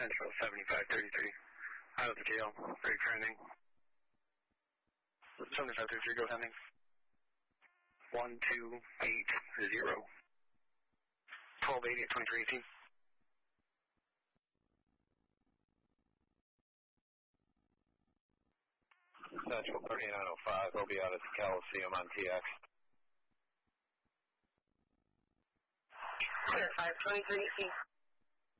Central 7533. Out of the tail, break trending. 7533, go pending. 1280. 1280 at 2318. Central 3905, they'll be out at the Coliseum on TX. Clear 52318.